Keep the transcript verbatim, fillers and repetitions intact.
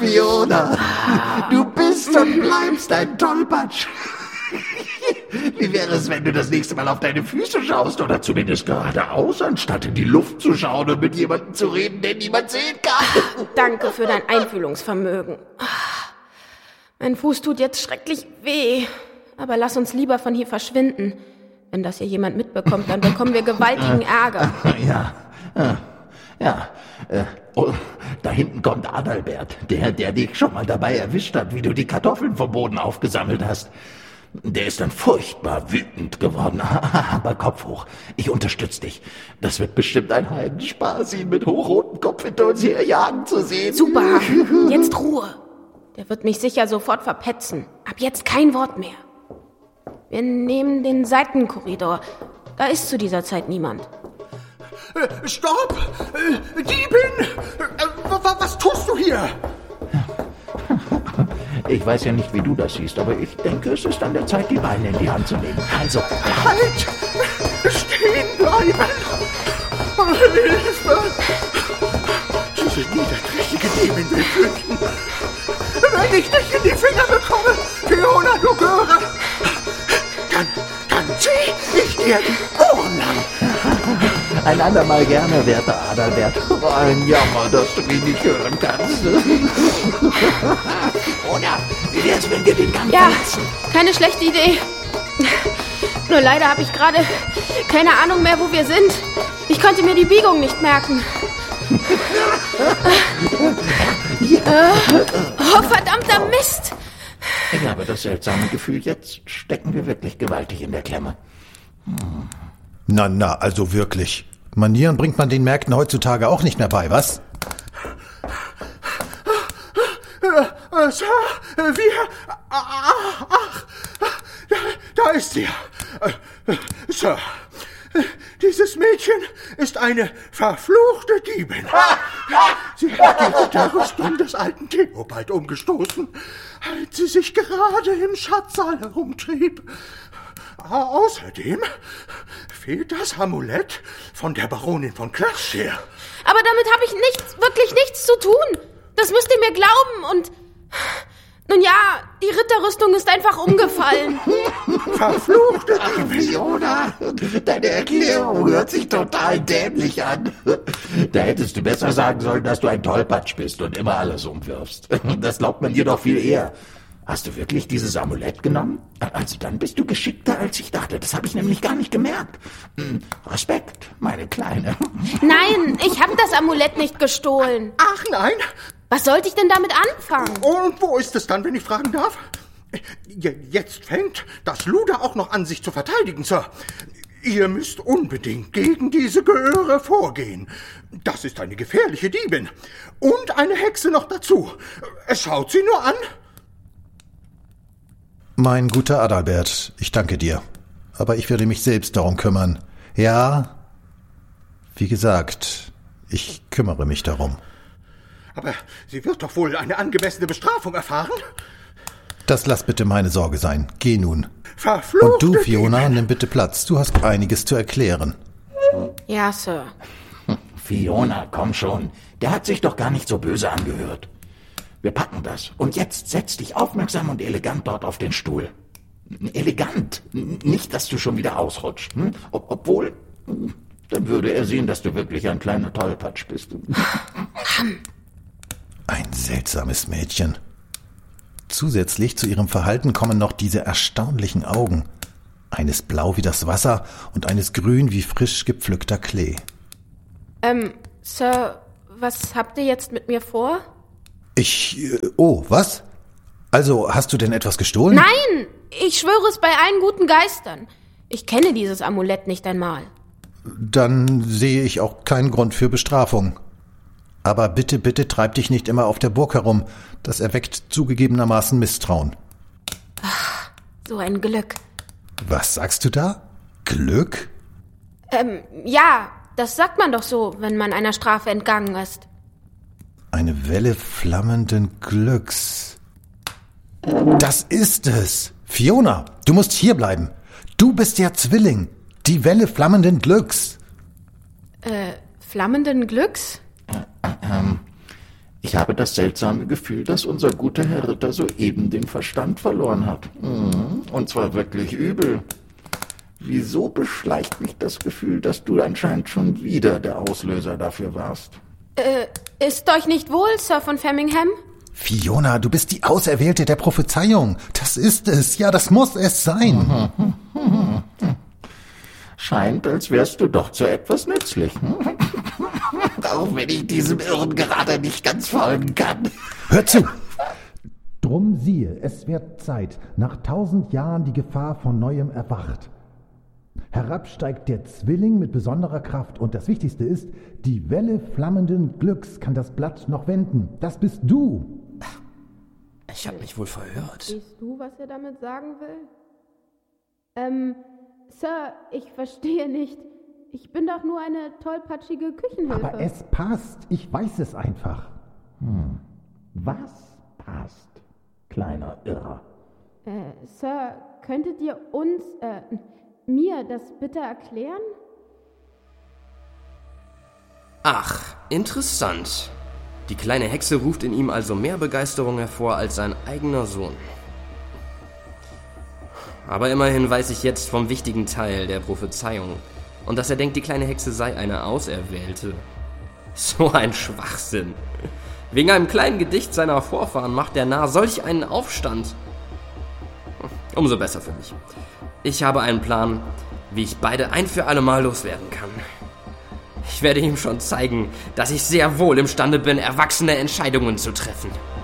Fiona, du bist und bleibst ein Tollpatsch. Wie wäre es, wenn du das nächste Mal auf deine Füße schaust oder zumindest geradeaus, anstatt in die Luft zu schauen und mit jemandem zu reden, den niemand sehen kann? Danke für dein Einfühlungsvermögen. Mein Fuß tut jetzt schrecklich weh. Aber lass uns lieber von hier verschwinden. Wenn das hier jemand mitbekommt, dann bekommen wir gewaltigen Ärger. Ja, ja, ja. Äh, oh, da hinten kommt Adalbert, der, der dich schon mal dabei erwischt hat, wie du die Kartoffeln vom Boden aufgesammelt hast. Der ist dann furchtbar wütend geworden. Aber Kopf hoch, ich unterstütze dich. Das wird bestimmt ein Heidenspaß, ihn mit hochrotem Kopf hinter uns herjagen zu sehen. Super, jetzt Ruhe. Der wird mich sicher sofort verpetzen. Ab jetzt kein Wort mehr. Wir nehmen den Seitenkorridor. Da ist zu dieser Zeit niemand. Äh, stopp! Äh, Diebin! Äh, was tust du hier? Ich weiß ja nicht, wie du das siehst, aber ich denke, es ist an der Zeit, die Beine in die Hand zu nehmen. Also, halt! Stehen bleiben! Hilfe! Diese niederträchtige Diebin will flüchten. Wenn ich dich in die Finger bekomme, Fiona, du Göre, dann, dann zieh ich dir die Ohren lang. Ein andermal gerne, werter Adalbert. Oh, ein Jammer, dass du mich nicht hören kannst. Oder wie wär's, wenn wir den Gang Ja, verlassen? keine schlechte Idee. Nur leider habe ich gerade keine Ahnung mehr, wo wir sind. Ich konnte mir die Biegung nicht merken. äh, oh, verdammter Mist! Ich habe das seltsame Gefühl, jetzt stecken wir wirklich gewaltig in der Klemme. Hm. Na, na, also wirklich. Manieren bringt man den Märkten heutzutage auch nicht mehr bei, was? Äh, Sir, wir... Ach, ach, da, da ist sie. Äh, Sir, dieses Mädchen ist eine verfluchte Diebin. Sie hat die Ritterrüstung des alten Theobald umgestoßen, als sie sich gerade im Schatzsaal herumtrieb. Außerdem fehlt das Amulett von der Baronin von Clershare. Aber damit habe ich nichts, wirklich nichts zu tun. Das müsst ihr mir glauben und... Nun ja, die Ritterrüstung ist einfach umgefallen. Verfluchte Fiona, deine Erklärung hört sich total dämlich an. Da hättest du besser sagen sollen, dass du ein Tollpatsch bist und immer alles umwirfst. Das glaubt man dir doch viel eher. Hast du wirklich dieses Amulett genommen? Also dann bist du geschickter, als ich dachte. Das habe ich nämlich gar nicht gemerkt. Respekt, meine Kleine. Nein, ich habe das Amulett nicht gestohlen. Ach nein. Was sollte ich denn damit anfangen? Und wo ist es dann, wenn ich fragen darf? Jetzt fängt das Luder auch noch an, sich zu verteidigen, Sir. Ihr müsst unbedingt gegen diese Göre vorgehen. Das ist eine gefährliche Diebin. Und eine Hexe noch dazu. Schaut sie nur an. Mein guter Adalbert, ich danke dir. Aber ich werde mich selbst darum kümmern. Ja, wie gesagt, ich kümmere mich darum. Aber sie wird doch wohl eine angemessene Bestrafung erfahren? Das lass bitte meine Sorge sein. Geh nun. Verfluchte Und du, Fiona, nimm bitte Platz. Du hast einiges zu erklären. Ja, Sir. Fiona, komm schon. Der hat sich doch gar nicht so böse angehört. Wir packen das. Und jetzt setz dich aufmerksam und elegant dort auf den Stuhl. Elegant. Nicht, dass du schon wieder ausrutscht. Hm? Ob, obwohl, dann würde er sehen, dass du wirklich ein kleiner Tollpatsch bist. Ein seltsames Mädchen. Zusätzlich zu ihrem Verhalten kommen noch diese erstaunlichen Augen. Eines blau wie das Wasser und eines grün wie frisch gepflückter Klee. Ähm, Sir, was habt ihr jetzt mit mir vor? Ich, äh, oh, was? Also, hast du denn etwas gestohlen? Nein, ich schwöre es bei allen guten Geistern. Ich kenne dieses Amulett nicht einmal. Dann sehe ich auch keinen Grund für Bestrafung. Aber bitte, bitte treib dich nicht immer auf der Burg herum. Das erweckt zugegebenermaßen Misstrauen. Ach, so ein Glück. Was sagst du da? Glück? Ähm, ja, das sagt man doch so, wenn man einer Strafe entgangen ist. Eine Welle flammenden Glücks. Das ist es. Fiona, du musst hier bleiben. Du bist der Zwilling. Die Welle flammenden Glücks. Äh, flammenden Glücks? Ähm, Ich habe das seltsame Gefühl, dass unser guter Herr Ritter soeben den Verstand verloren hat. Mhm. Und zwar wirklich übel. Wieso beschleicht mich das Gefühl, dass du anscheinend schon wieder der Auslöser dafür warst? Äh, ist euch nicht wohl, Sir von Framingham? Fiona, du bist die Auserwählte der Prophezeiung. Das ist es. Ja, das muss es sein. Scheint, als wärst du doch zu etwas nützlich. Auch wenn ich diesem Irren gerade nicht ganz folgen kann. Hör zu! Drum siehe, es wird Zeit, nach tausend Jahren die Gefahr von Neuem erwacht. Herab steigt der Zwilling mit besonderer Kraft und das Wichtigste ist, die Welle flammenden Glücks kann das Blatt noch wenden. Das bist du. Ich hab mich wohl verhört. Siehst du, was er damit sagen will? Ähm, Sir, ich verstehe nicht. Ich bin doch nur eine tollpatschige Küchenhilfe. Aber es passt. Ich weiß es einfach. Hm. Was passt, kleiner Irrer? Äh, Sir, könntet ihr uns, äh, mir das bitte erklären? Ach, interessant. Die kleine Hexe ruft in ihm also mehr Begeisterung hervor als sein eigener Sohn. Aber immerhin weiß ich jetzt vom wichtigen Teil der Prophezeiung und dass er denkt, die kleine Hexe sei eine Auserwählte. So ein Schwachsinn. Wegen einem kleinen Gedicht seiner Vorfahren macht der Narr solch einen Aufstand. Umso besser für mich. Ich habe einen Plan, wie ich beide ein für alle Mal loswerden kann. Ich werde ihm schon zeigen, dass ich sehr wohl imstande bin, erwachsene Entscheidungen zu treffen.